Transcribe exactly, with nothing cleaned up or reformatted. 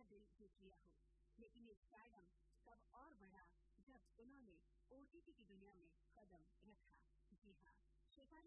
का दिल जीत लिया हो, लेकिन ये स्टारडम तब और बढ़ा जब उन्होंने ओटीटी की दुनिया में कदम रखा। जी हाँ, शेफाली